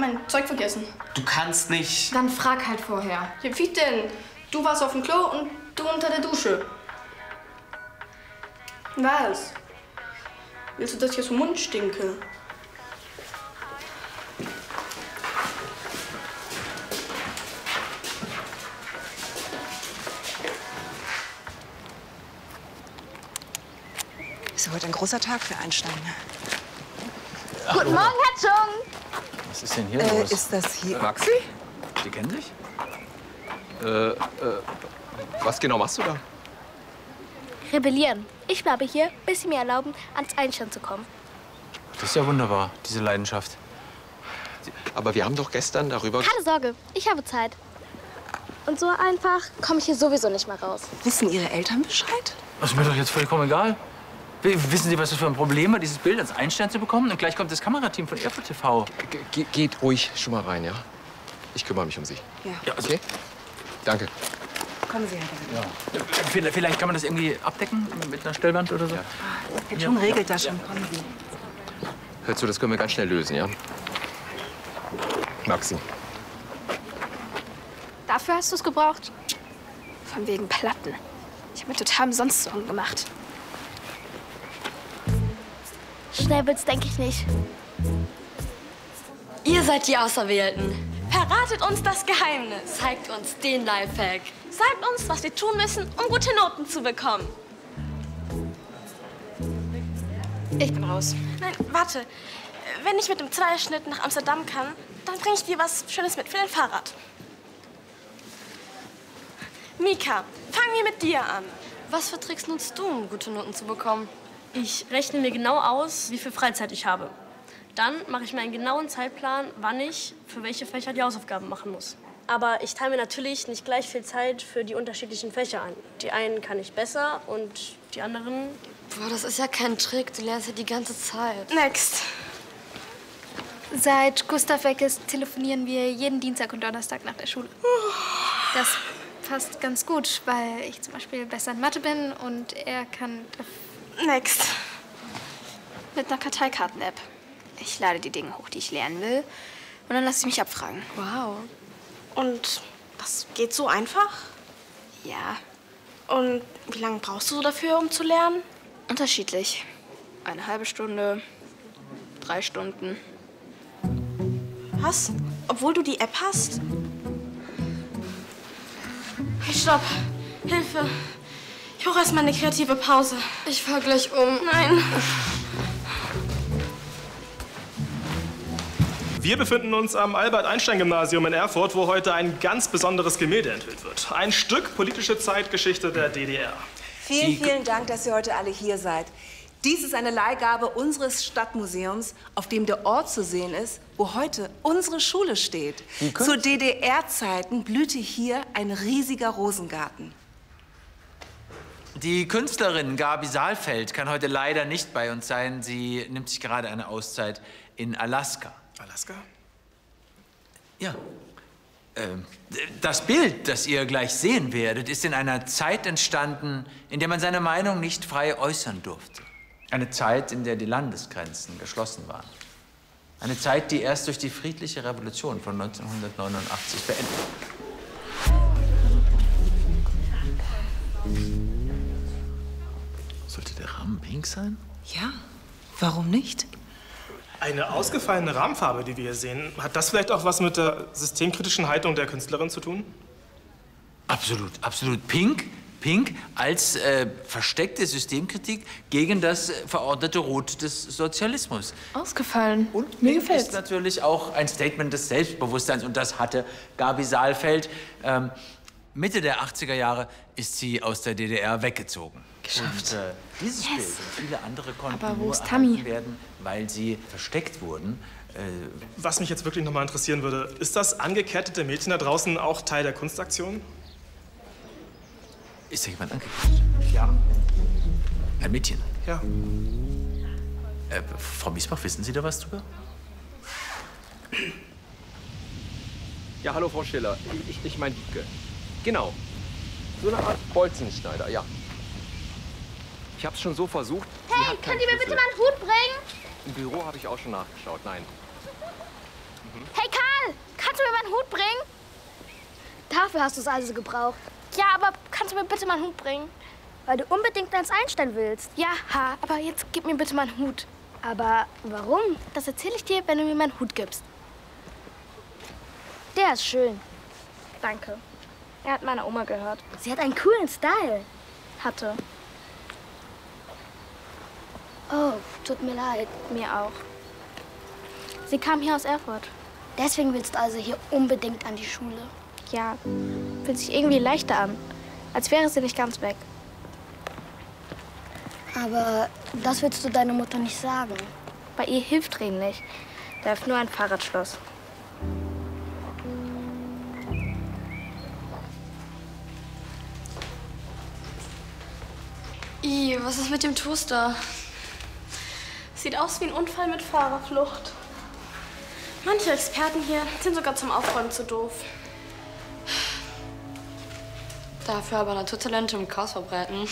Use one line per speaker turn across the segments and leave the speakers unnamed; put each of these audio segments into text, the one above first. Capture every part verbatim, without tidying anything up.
mein Zeug vergessen.
Du kannst nicht...
Dann frag halt vorher.
Ja, wie denn? Du warst auf dem Klo und du unter der Dusche. Was? Willst du, dass ich aus dem Mund stinke?
Ist ja heute ein großer Tag für Einstein.
Ach, Guten Morgen, Herr Chung.
Was ist denn hier
äh,
los?
Ist das hier...
Maxi? Sie kennen sich?
Äh, äh, was genau machst du da?
Rebellieren. Ich bleibe hier, bis Sie mir erlauben, ans Einstein zu kommen.
Das ist ja wunderbar, diese Leidenschaft.
Aber wir haben doch gestern darüber...
Keine Sorge, ich habe Zeit. Und so einfach komme ich hier sowieso nicht mehr raus.
Wissen Ihre Eltern Bescheid?
Das ist mir doch jetzt vollkommen egal. Wissen Sie, was das für ein Problem war, dieses Bild ans Einstein zu bekommen? Und gleich kommt das Kamerateam von Erfurt T V.
Ge geht ruhig schon mal rein, ja? Ich kümmere mich um Sie.
Ja.
Ja, also,
okay? Danke.
Kommen Sie, Herr Dr.
Ja. Vielleicht, vielleicht kann man das irgendwie abdecken mit einer Stellwand oder so? Ja.
Herr Chung regelt das schon. Kommen Sie.
Hör zu, das können wir ganz schnell lösen, ja? Maxi.
Dafür hast du es gebraucht? Von wegen Platten. Ich habe mir total umsonst Sorgen gemacht.
Schnell wird's, denke ich nicht.
Ihr seid die Auserwählten. Verratet uns das Geheimnis. Zeigt uns den Lifehack. Sagt uns, was wir tun müssen, um gute Noten zu bekommen.
Ich bin raus.
Nein, warte. Wenn ich mit dem Zweischnitt nach Amsterdam kann, dann bringe ich dir was Schönes mit für dein Fahrrad. Mika, fangen wir mit dir an.
Was für Tricks nutzt du, um gute Noten zu bekommen? Ich rechne mir genau aus, wie viel Freizeit ich habe. Dann mache ich mir einen genauen Zeitplan, wann ich für welche Fächer die Hausaufgaben machen muss. Aber ich teile mir natürlich nicht gleich viel Zeit für die unterschiedlichen Fächer ein. Die einen kann ich besser und die anderen... Boah, das ist ja kein Trick. Du lernst ja die ganze Zeit.
Next.
Seit Gustav weg ist, telefonieren wir jeden Dienstag und Donnerstag nach der Schule. Das passt ganz gut, weil ich zum Beispiel besser in Mathe bin und er kann...
Next.
Mit einer Karteikarten-App. Ich lade die Dinge hoch, die ich lernen will, und dann lasse ich mich abfragen.
Wow. Und das geht so einfach?
Ja.
Und wie lange brauchst du dafür, um zu lernen?
Unterschiedlich. Eine halbe Stunde, drei Stunden.
Was? Obwohl du die App hast? Hey, stopp. Hilfe. Ich brauche erst mal eine kreative Pause.
Ich fahr gleich um.
Nein.
Wir befinden uns am Albert-Einstein-Gymnasium in Erfurt, wo heute ein ganz besonderes Gemälde enthüllt wird. Ein Stück politische Zeitgeschichte der D D R.
Vielen, vielen Dank, dass ihr heute alle hier seid. Dies ist eine Leihgabe unseres Stadtmuseums, auf dem der Ort zu sehen ist, wo heute unsere Schule steht. Zu D D R-Zeiten blühte hier ein riesiger Rosengarten.
Die Künstlerin Gabi Saalfeld kann heute leider nicht bei uns sein. Sie nimmt sich gerade eine Auszeit in Alaska.
Alaska?
Ja. Ähm, das Bild, das ihr gleich sehen werdet, ist in einer Zeit entstanden, in der man seine Meinung nicht frei äußern durfte. Eine Zeit, in der die Landesgrenzen geschlossen waren. Eine Zeit, die erst durch die friedliche Revolution von neunzehnhundertneunundachtzig beendet wurde. Sollte der Rahmen pink sein?
Ja, warum nicht?
Eine ausgefallene Rahmenfarbe, die wir hier sehen, hat das vielleicht auch was mit der systemkritischen Haltung der Künstlerin zu tun?
Absolut, absolut. Pink, pink als äh, versteckte Systemkritik gegen das äh, verordnete Rot des Sozialismus.
Ausgefallen.
Und
mir
Pink
gefällt's.
ist natürlich auch ein Statement des Selbstbewusstseins. Und das hatte Gabi Saalfeld. Ähm, Mitte der achtziger Jahre ist sie aus der D D R weggezogen.
Geschafft.
Und äh, dieses
Yes.
Bild und viele andere konnten
Aber wo
nur
ist Tammy?
erhalten werden, weil sie versteckt wurden. Äh,
Was mich jetzt wirklich noch mal interessieren würde, ist das angekettete Mädchen da draußen auch Teil der Kunstaktion?
ist da jemand angekettet?
Ja.
Ein Mädchen?
Ja.
Äh, Frau Miesbach, wissen Sie da was drüber?
Ja, hallo, Frau Schiller. Ich, ich meine Wiebke. Genau. So eine Art Bolzenschneider, ja. Ich habe es schon so versucht.
Hey, könnt ihr mir bitte mal einen Hut bringen?
Im Büro habe ich auch schon nachgeschaut, nein.
Hey Karl, kannst du mir meinen Hut bringen? Dafür hast du es also gebraucht. Ja, aber kannst du mir bitte meinen Hut bringen? Weil du unbedingt als Einstein willst. Ja, ha, aber jetzt gib mir bitte meinen Hut. Aber warum? Das erzähle ich dir, wenn du mir meinen Hut gibst. Der ist schön. Danke. Er hat meiner Oma gehört. Sie hat einen coolen Style. Hatte. Oh, tut mir leid. Mir auch. Sie kam hier aus Erfurt. Deswegen willst du also hier unbedingt an die Schule? Ja, fühlt sich irgendwie leichter an. Als wäre sie nicht ganz weg. Aber das willst du deiner Mutter nicht sagen. Bei ihr hilft Reden nicht. Da hilft nur ein Fahrradschloss.
Ih, was ist mit dem Toaster? Sieht aus wie ein Unfall mit Fahrerflucht. Manche Experten hier sind sogar zum Aufräumen zu doof.
Dafür aber Naturtalente im Chaos verbreiten.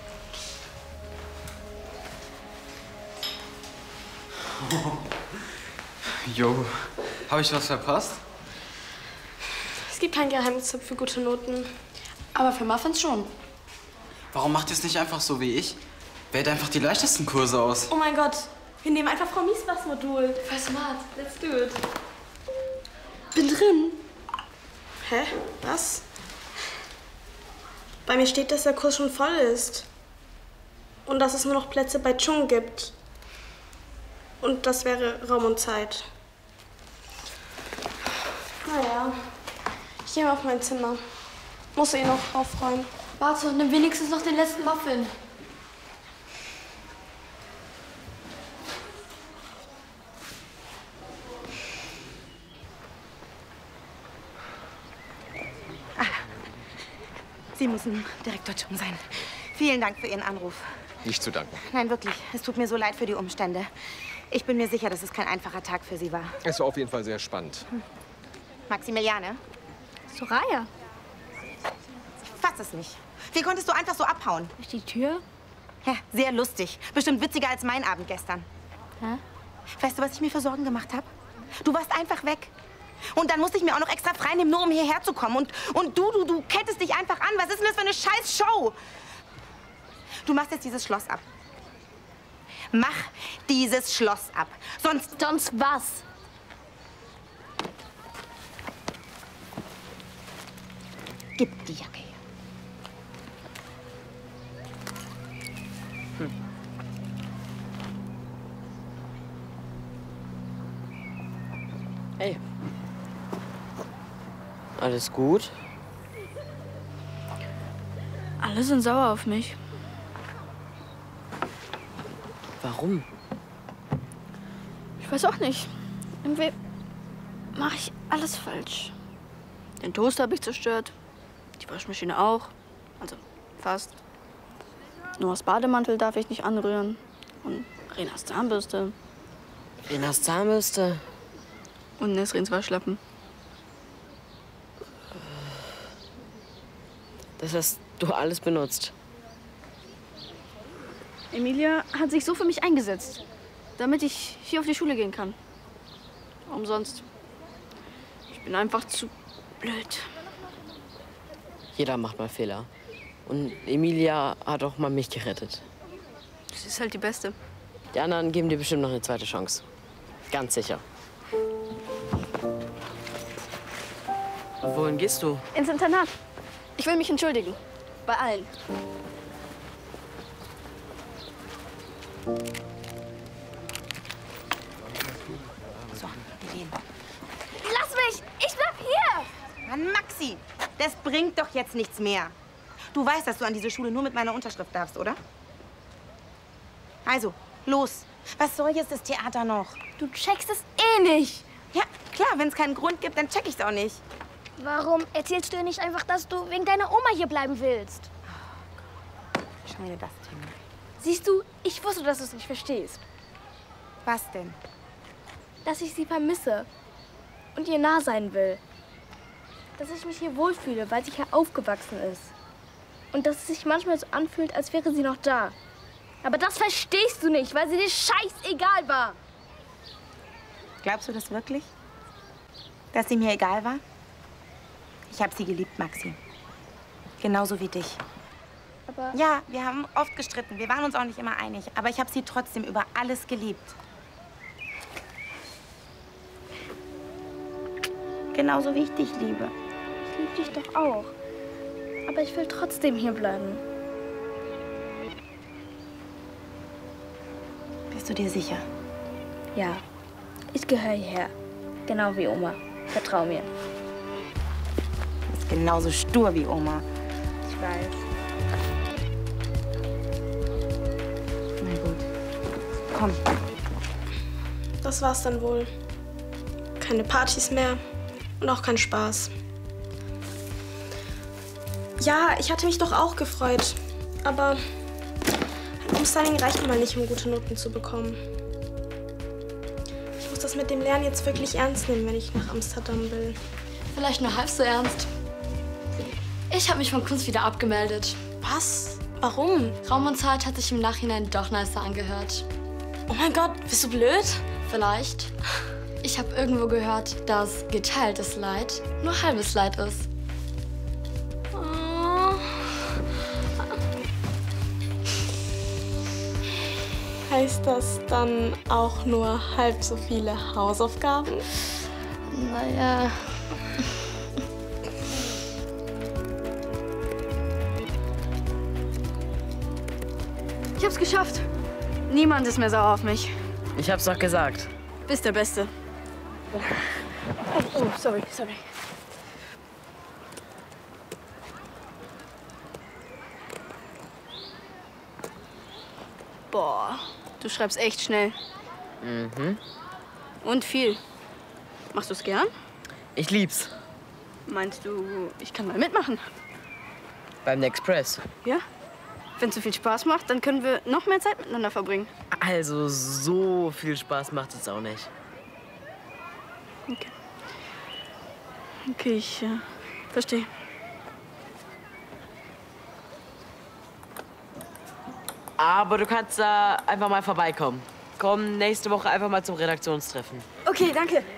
Jo, habe ich was verpasst?
Es gibt keinen Geheimtipp für gute Noten. Aber für Muffins schon.
Warum macht ihr es nicht einfach so wie ich? Wählt einfach die leichtesten Kurse aus.
Oh mein Gott, wir nehmen einfach Frau Miesbachs Modul. Voll smart, let's do it. Bin drin. Hä? Was? Bei mir steht, dass der Kurs schon voll ist. Und dass es nur noch Plätze bei Chung gibt. Und das wäre Raum und Zeit. Naja, ich gehe mal auf mein Zimmer. Muss eh noch aufräumen.
Warte, nimm wenigstens noch den letzten Muffin.
Sie müssen Direktor Chung sein. Vielen Dank für Ihren Anruf.
Nicht zu danken.
Nein, wirklich. Es tut mir so leid für die Umstände. Ich bin mir sicher, dass es kein einfacher Tag für Sie war.
Es war auf jeden Fall sehr spannend.
Hm. Maximiliane?
Soraya?
Ich fass es nicht. Wie konntest du einfach so abhauen?
Durch die Tür?
Ja, sehr lustig. Bestimmt witziger als mein Abend gestern.
Hä?
Weißt du, was ich mir für Sorgen gemacht habe? Du warst einfach weg. Und dann musste ich mir auch noch extra frei nehmen, nur um hierher zu kommen. Und, und du, du, du kettest dich einfach an. Was ist denn das für eine scheiß Show? Du machst jetzt dieses Schloss ab. Mach dieses Schloss ab. Sonst...
Sonst was?
Gib die Jacke her. Hm.
Hey. Alles gut?
Alle sind sauer auf mich.
Warum?
Ich weiß auch nicht. Irgendwie mache ich alles falsch. Den Toaster habe ich zerstört. Die Waschmaschine auch. Also fast. Nur das Bademantel darf ich nicht anrühren. Und Renas Zahnbürste.
Renas Zahnbürste?
Und Nesrins Waschlappen.
Das hast du alles benutzt.
Emilia hat sich so für mich eingesetzt, damit ich hier auf die Schule gehen kann. Umsonst. Ich bin einfach zu blöd.
Jeder macht mal Fehler. Und Emilia hat auch mal mich gerettet.
Sie ist halt die Beste.
Die anderen geben dir bestimmt noch eine zweite Chance. Ganz sicher. Wohin gehst du?
Ins Internat. Ich will mich entschuldigen. Bei allen.
So, wir gehen.
Lass mich! Ich bleib hier!
Mann, Maxi, das bringt doch jetzt nichts mehr. Du weißt, dass du an diese Schule nur mit meiner Unterschrift darfst, oder? Also, los. Was soll jetzt das Theater noch?
Du checkst es eh nicht.
Ja, klar, wenn es keinen Grund gibt, dann check ich's auch nicht.
Warum erzählst du ihr nicht einfach, dass du wegen deiner Oma hier bleiben willst?
Schon wieder das Thema.
Siehst du, ich wusste, dass du es nicht verstehst.
Was denn?
Dass ich sie vermisse und ihr nah sein will. Dass ich mich hier wohlfühle, weil sie hier aufgewachsen ist. Und dass es sich manchmal so anfühlt, als wäre sie noch da. Aber das verstehst du nicht, weil sie dir scheißegal war.
Glaubst du das wirklich? Dass sie mir egal war? Ich habe sie geliebt, Maxi. Genauso wie dich.
Aber
ja, wir haben oft gestritten. Wir waren uns auch nicht immer einig. Aber ich habe sie trotzdem über alles geliebt. Genauso wie ich dich liebe.
Ich liebe dich doch auch. Aber ich will trotzdem hier bleiben.
Bist du dir sicher?
Ja, ich gehöre hierher. Genau wie Oma. Vertrau mir.
Du bist genauso stur wie Oma.
Ich weiß.
Na gut. Komm.
Das war's dann wohl. Keine Partys mehr und auch kein Spaß. Ja, ich hatte mich doch auch gefreut. Aber ein Umstyling reicht mal nicht, um gute Noten zu bekommen. Ich muss das mit dem Lernen jetzt wirklich ernst nehmen, wenn ich nach Amsterdam will.
Vielleicht nur halb so ernst. Ich habe mich von Kunst wieder abgemeldet.
Was? Warum?
Raum und Zeit hat sich im Nachhinein doch nicer angehört.
Oh mein Gott, bist du blöd?
Vielleicht. Ich habe irgendwo gehört, dass geteiltes Leid nur halbes Leid ist.
Oh. Heißt das dann auch nur halb so viele Hausaufgaben?
Naja.
Ich hab's geschafft. Niemand ist mehr sauer auf mich.
Ich hab's doch gesagt.
Bist der Beste. Oh, sorry, sorry. Boah, du schreibst echt schnell.
Mhm.
Und viel. Machst du's gern?
Ich lieb's.
Meinst du, ich kann mal mitmachen?
Beim Express.
Ja? Wenn es so viel Spaß macht, dann können wir noch mehr Zeit miteinander verbringen.
Also, so viel Spaß macht es auch nicht.
Okay. Okay, ich äh, verstehe.
Aber du kannst da einfach mal vorbeikommen. Komm nächste Woche einfach mal zum Redaktionstreffen.
Okay, danke.